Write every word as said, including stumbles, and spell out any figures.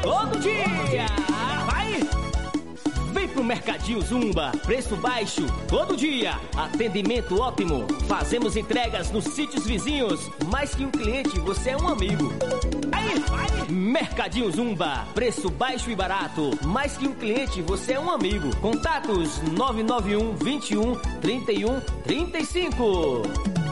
todo dia. Vai! Vem pro Mercadinho Zumba, preço baixo todo dia, atendimento ótimo. Fazemos entregas nos sítios vizinhos. Mais que um cliente, você é um amigo. Aí, vai! Mercadinho Zumba, preço baixo e barato. Mais que um cliente, você é um amigo. Contatos nove nove um, vinte e um, trinta e um, trinta e cinco.